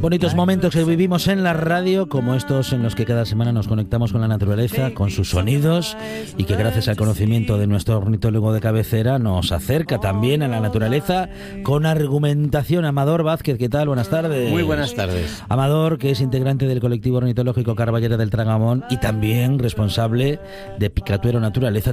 Bonitos momentos que vivimos en la radio, como estos en los que cada semana nos conectamos con la naturaleza, con sus sonidos, y que gracias al conocimiento de nuestro ornitólogo de cabecera nos acerca también a la naturaleza con argumentación. Amador Vázquez, ¿qué tal? Buenas tardes. Muy buenas tardes. Amador, que es integrante del colectivo ornitológico Carballera del Tragamón y también responsable de Picatuero Naturaleza,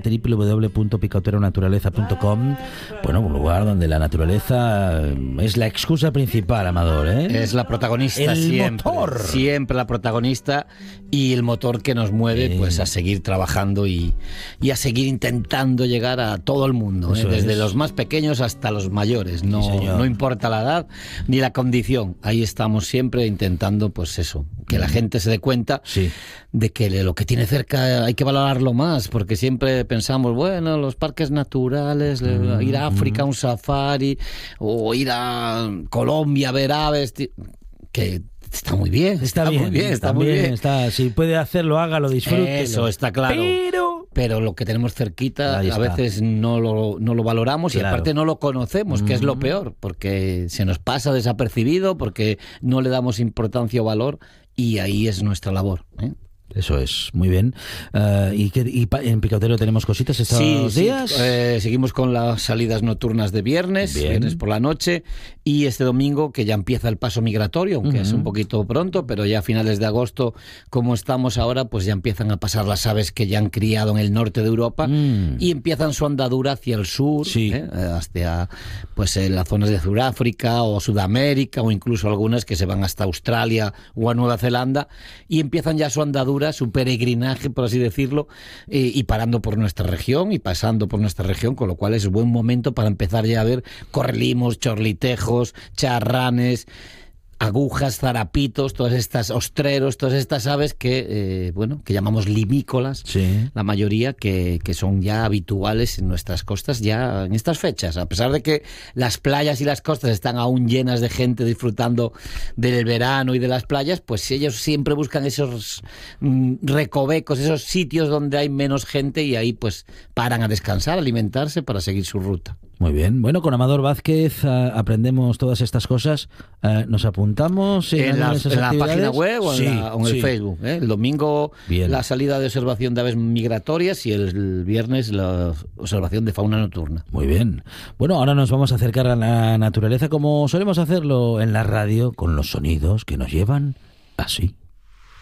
www.picatueronaturaleza.com. Bueno, un lugar donde la naturaleza es la excusa principal, Amador, ¿eh? Es la protagonista, el siempre. Motor. Siempre la protagonista y el motor que nos mueve pues a seguir trabajando y a seguir intentando llegar a todo el mundo, desde los más pequeños hasta los mayores. No importa la edad ni la condición. Ahí estamos siempre intentando, pues eso, que la gente se dé cuenta de que lo que tiene cerca hay que valorarlo más, porque siempre pensamos, bueno, los parques naturales, ir a África a un safari o ir a Colombia a ver aves, que está muy bien, está muy bien. Si puede hacerlo, hágalo, disfrútelo. Eso está claro. Pero lo que tenemos cerquita a veces no lo valoramos y aparte no lo conocemos, que es lo peor, porque se nos pasa desapercibido, porque no le damos importancia o valor, y ahí es nuestra labor, ¿eh? Eso es, muy bien. ¿Y en Picatero tenemos cositas estos días? Seguimos con las salidas nocturnas de viernes por la noche, y este domingo, que ya empieza el paso migratorio, aunque es un poquito pronto, pero ya a finales de agosto, como estamos ahora, pues ya empiezan a pasar las aves que ya han criado en el norte de Europa y empiezan su andadura hacia el sur, hasta pues las zonas de Sudáfrica o Sudamérica, o incluso algunas que se van hasta Australia o a Nueva Zelanda, y empiezan ya su andadura, su peregrinaje, por así decirlo, y parando por nuestra región y pasando por nuestra región, con lo cual es un buen momento para empezar ya a ver correlimos, chorlitejos, charranes, agujas, zarapitos, todas estas ostreros, todas estas aves que llamamos limícolas, la mayoría que son ya habituales en nuestras costas ya en estas fechas, a pesar de que las playas y las costas están aún llenas de gente disfrutando del verano y de las playas, pues ellos siempre buscan esos recovecos, esos sitios donde hay menos gente, y ahí pues paran a descansar, a alimentarse para seguir su ruta. Muy bien. Bueno, con Amador Vázquez aprendemos todas estas cosas. ¿Nos apuntamos en la página web o en el Facebook? El domingo la salida de observación de aves migratorias y el viernes la observación de fauna nocturna. Muy bien. Bueno, ahora nos vamos a acercar a la naturaleza como solemos hacerlo en la radio, con los sonidos que nos llevan así.